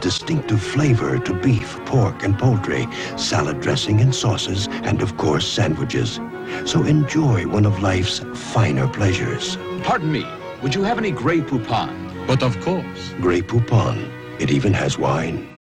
distinctive flavor to beef, pork, and poultry, salad dressing and sauces, and of course, sandwiches. So enjoy one of life's finer pleasures. Pardon me, would you have any Grey Poupon? But of course. Grey Poupon. It even has wine.